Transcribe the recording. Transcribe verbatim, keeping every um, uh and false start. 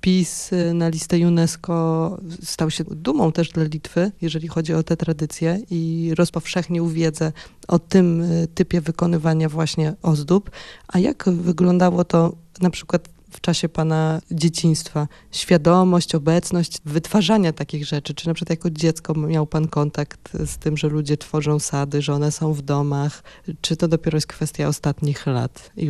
wpis na listę UNESCO stał się dumą też dla Litwy, jeżeli chodzi o te tradycje i rozpowszechnił wiedzę o tym typie wykonywania właśnie ozdób. A jak wyglądało to na przykład w czasie pana dzieciństwa? Świadomość, obecność wytwarzania takich rzeczy? Czy na przykład jako dziecko miał pan kontakt z tym, że ludzie tworzą sady, że one są w domach? Czy to dopiero jest kwestia ostatnich lat?